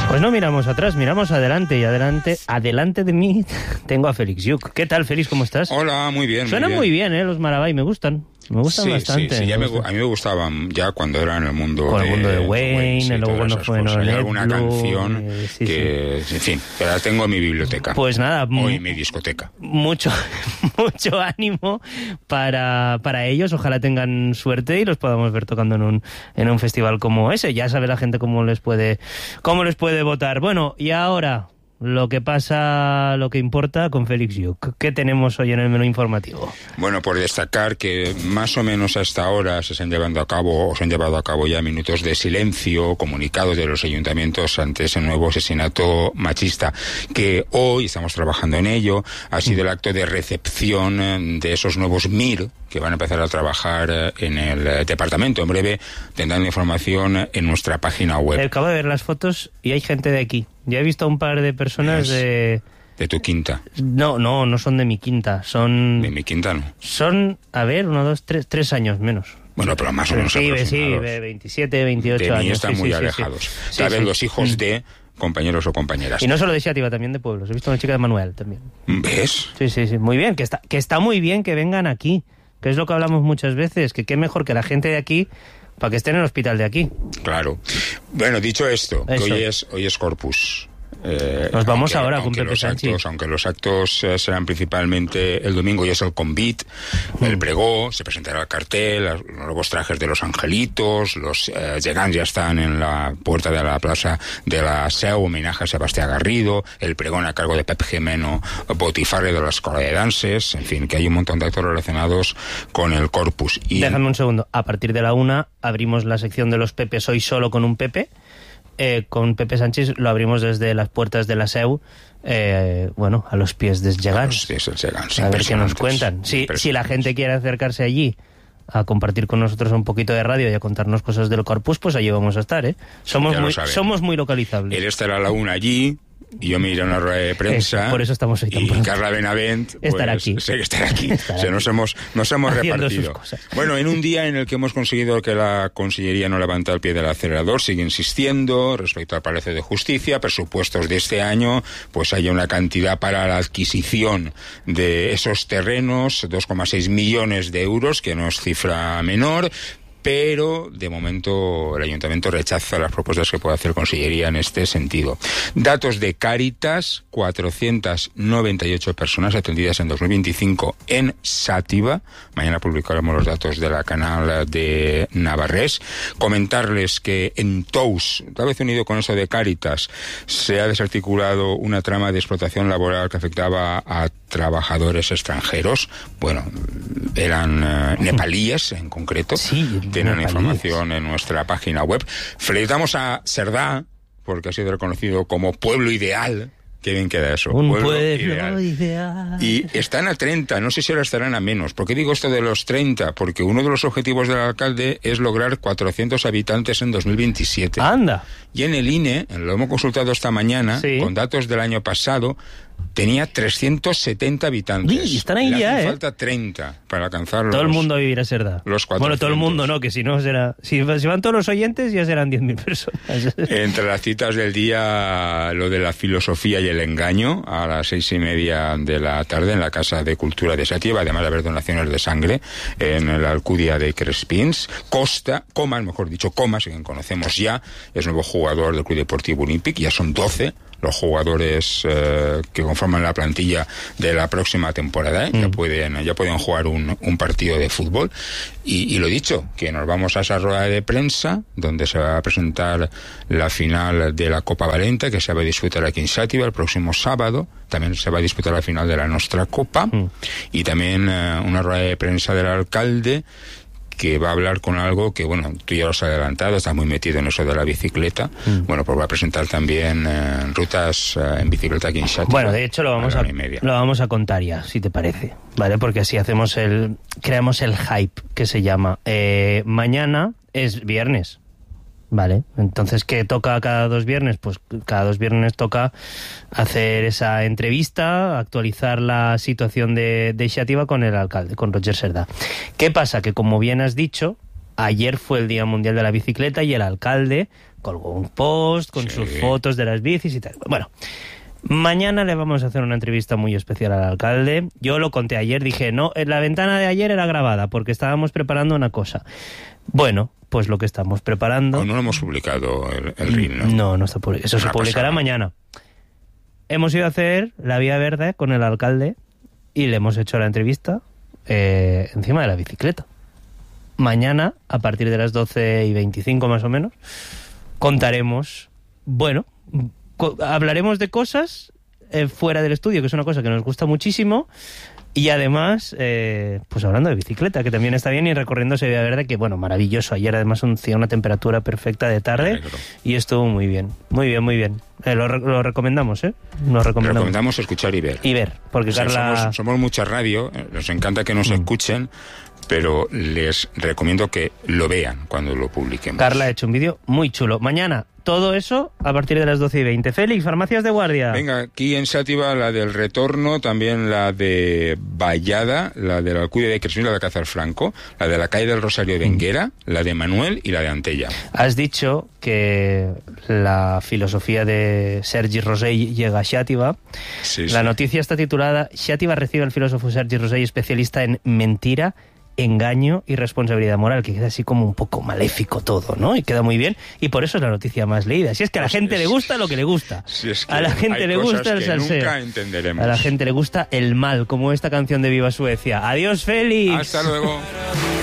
Pues no miramos atrás, miramos adelante, y adelante de mí tengo a Félix Lluch. ¿Qué tal, Félix? ¿Cómo estás? Hola, muy bien. Suenan muy bien, los Maravai, me gustan. Me gustan bastante. Sí, a mí me gustaban ya cuando era en el mundo, con el mundo de Wayne, luego cuando fue en Hay alguna canción que, en fin, que la tengo en mi biblioteca. Pues nada. O en mi discoteca. Mucho ánimo para ellos. Ojalá tengan suerte y los podamos ver tocando en un festival como ese. Ya sabe la gente cómo les puede votar. Bueno, y ahora lo que pasa, lo que importa con Félix Lluch. ¿Qué tenemos hoy en el menú informativo? Bueno, por destacar que más o menos hasta ahora se han llevado a cabo ya minutos de silencio, comunicados de los ayuntamientos ante ese nuevo asesinato machista, que hoy estamos trabajando en ello. Ha sido el acto de recepción de esos nuevos MIR que van a empezar a trabajar en el departamento. En breve tendrán la información en nuestra página web. Acabo de ver las fotos y hay gente de aquí. Ya he visto a un par de personas de tu quinta. No son de mi quinta, son... De mi quinta no. Son, 1, 2, 3 años menos. Bueno, pero más o menos aproximados. Sí, de 27, 28 de años. De mí están muy alejados. Tal vez los hijos de compañeros o compañeras. Y no solo de Xàtiva, también de pueblos. He visto a una chica de Manuel también. ¿Ves? Sí, muy bien. Que está muy bien que vengan aquí. Que es lo que hablamos muchas veces. Que qué mejor que la gente de aquí para que estén en el hospital de aquí. Claro. Bueno, dicho esto, que hoy es Corpus. Nos vamos ahora con Pepe Sánchez. Aunque los actos serán principalmente el domingo y es el convit, el pregó, se presentará el cartel, los nuevos trajes de los angelitos, los gegants ya están en la puerta de la plaza de la Seu, homenaje a Sebastián Garrido, el pregón a cargo de Pep Jimeno Botifarre de la Escuela de Danses, en fin, que hay un montón de actos relacionados con el Corpus. Y déjame un segundo, a partir de la 1 abrimos la sección de los Pepes hoy solo con un Pepe. Con Pepe Sánchez lo abrimos desde las puertas de la Seu, a los pies del Gegants. A ver qué nos cuentan. Si la gente quiere acercarse allí a compartir con nosotros un poquito de radio y a contarnos cosas del Corpus, pues allí vamos a estar, Somos muy localizables. Él estará a la 1 allí, y yo me iré a una rueda de prensa. Por eso estamos hoy tan pronto. Y Carla Benavent estará aquí. Estará aquí. Nos hemos repartido. Bueno, en un día en el que hemos conseguido que la Consellería no levanta el pie del acelerador, sigue insistiendo respecto al Palacio de Justicia, presupuestos de este año, pues haya una cantidad para la adquisición de esos terrenos, 2,6 millones de euros, que no es cifra menor. Pero, de momento, el Ayuntamiento rechaza las propuestas que puede hacer Consellería en este sentido. Datos de Cáritas, 498 personas atendidas en 2025 en Xàtiva. Mañana publicaremos los datos de la canal de Navarrés. Comentarles que en Tous, tal vez unido con eso de Cáritas, se ha desarticulado una trama de explotación laboral que afectaba a trabajadores extranjeros. Bueno, eran nepalíes en concreto. Sí, tienen información en nuestra página web. Felicitamos a Cerdà, porque ha sido reconocido como pueblo ideal. Qué bien queda eso. Un pueblo ideal. Y están a 30, no sé si ahora estarán a menos. ¿Por qué digo esto de los 30? Porque uno de los objetivos del alcalde es lograr 400 habitantes en 2027. ¡Anda! Y en el INE, lo hemos consultado esta mañana, con datos del año pasado, tenía 370 habitantes. Sí, están ahí ya, falta 30 para alcanzar todo el mundo a vivir a Cerdà. Los 400. Bueno, todo el mundo no, que si no será... Si van todos los oyentes ya serán 10.000 personas. Entre las citas del día, lo de la filosofía y el engaño, a las 6:30 de la tarde en la Casa de Cultura de Xàtiva, además de haber donaciones de sangre en la Alcúdia de Crespins. Comas, quien conocemos ya, es nuevo jugador del Club Deportivo Olímpic, ya son 12 los jugadores que conforman la plantilla de la próxima temporada, ya pueden jugar un partido de fútbol. Y lo dicho, que nos vamos a esa rueda de prensa donde se va a presentar la final de la Copa Valenta, que se va a disputar aquí en Xàtiva el próximo sábado. También se va a disputar la final de la Nostra Copa, y también una rueda de prensa del alcalde, que va a hablar con algo que, bueno, tú ya lo has adelantado, estás muy metido en eso de la bicicleta. Bueno, pues va a presentar también rutas en bicicleta aquí en Xàtiva. Bueno, de hecho lo vamos a contar ya, si te parece, ¿vale? Porque así creamos el hype, que se llama. Mañana es viernes, ¿vale? Entonces, ¿qué toca cada 2 viernes? Pues cada 2 viernes toca hacer esa entrevista, actualizar la situación de Xàtiva con el alcalde, con Roger Cerdà. ¿Qué pasa? Que, como bien has dicho, ayer fue el Día Mundial de la Bicicleta y el alcalde colgó un post con sus fotos de las bicis y tal. Bueno, mañana le vamos a hacer una entrevista muy especial al alcalde. Yo lo conté ayer, dije, no, la ventana de ayer era grabada porque estábamos preparando una cosa. Bueno, pues lo que estamos preparando... No lo hemos publicado el reel, ¿no? No está publicado. Eso se publicará mañana. Hemos ido a hacer la vía verde con el alcalde y le hemos hecho la entrevista encima de la bicicleta. Mañana, a partir de las 12:25 más o menos, contaremos, bueno, hablaremos de cosas fuera del estudio, que es una cosa que nos gusta muchísimo, y además, pues hablando de bicicleta, que también está bien, y recorriendo ese vía verde, que bueno, maravilloso. Ayer además hacía una temperatura perfecta de tarde y estuvo muy bien, muy bien, muy bien. Lo recomendamos, ¿eh? Recomendamos escuchar y ver. Y ver, porque Carla... Somos mucha radio, nos encanta que nos escuchen, pero les recomiendo que lo vean cuando lo publiquemos. Carla ha hecho un vídeo muy chulo. Mañana, todo eso a partir de las 12:20. Félix, farmacias de guardia. Venga, aquí en Xàtiva la del Retorno, también la de Vallada, la de la Alcúdia de Crespi, la de Cazarfranco, la de la calle del Rosario de Enguera, la de Manuel y la de Antella. Has dicho que la filosofía de Sergi Rosell llega a Xàtiva. La noticia está titulada «Xàtiva recibe al filósofo Sergi Rosell, especialista en mentira, engaño y responsabilidad moral», que queda así como un poco maléfico todo, ¿no? Y queda muy bien, y por eso es la noticia más leída. Si es que a la gente le gusta lo que le gusta. Si es que a la gente le gusta el salseo. Nunca entenderemos. A la gente le gusta el mal, como esta canción de Viva Suecia. Adiós, Félix. Hasta luego.